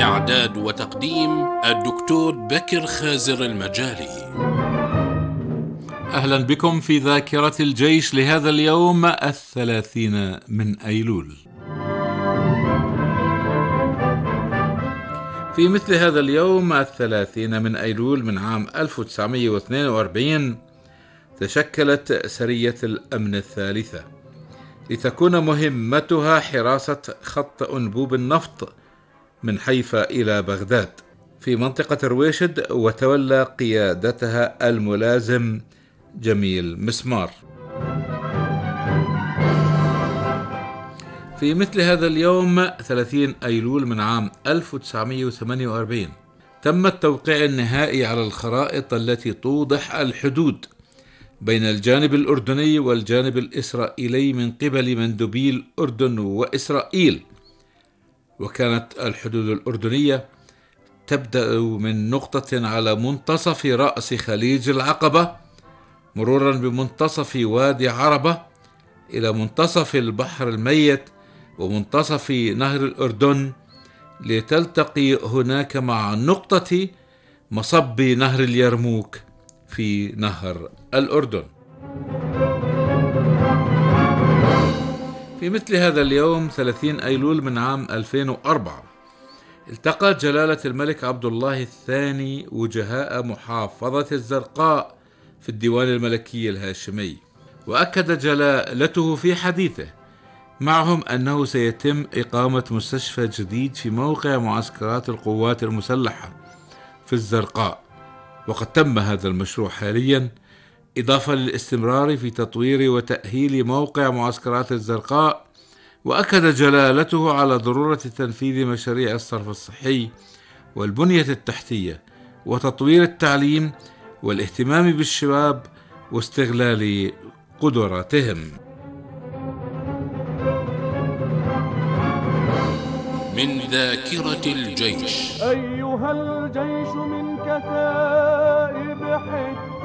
إعداد وتقديم الدكتور بكر خازر المجالي. أهلا بكم في ذاكرة الجيش لهذا اليوم 30 من أيلول. في مثل هذا اليوم 30 من أيلول من عام 1942 تشكلت سرية الأمن الثالثة لتكون مهمتها حراسة خط أنبوب النفط من حيفا إلى بغداد في منطقة رويشد، وتولى قيادتها الملازم جميل مسمار. في مثل هذا اليوم 30 أيلول من عام 1948 تم التوقيع النهائي على الخرائط التي توضح الحدود بين الجانب الأردني والجانب الإسرائيلي من قبل مندوبي الأردن وإسرائيل. وكانت الحدود الأردنية تبدأ من نقطة على منتصف رأس خليج العقبة مرورا بمنتصف وادي عربة إلى منتصف البحر الميت ومنتصف نهر الأردن، لتلتقي هناك مع نقطة مصب نهر اليرموك في نهر الأردن. في مثل هذا اليوم 30 أيلول من عام 2004 التقى جلالة الملك عبد الله الثاني وجهاء محافظة الزرقاء في الديوان الملكي الهاشمي، وأكد جلالته في حديثه معهم أنه سيتم إقامة مستشفى جديد في موقع معسكرات القوات المسلحة في الزرقاء، وقد تم هذا المشروع حاليا، إضافة للاستمرار في تطوير وتأهيل موقع معسكرات الزرقاء. وأكد جلالته على ضرورة تنفيذ مشاريع الصرف الصحي والبنية التحتية وتطوير التعليم والاهتمام بالشباب واستغلال قدراتهم. من ذاكرة الجيش. أيها الجيش من كتائب حد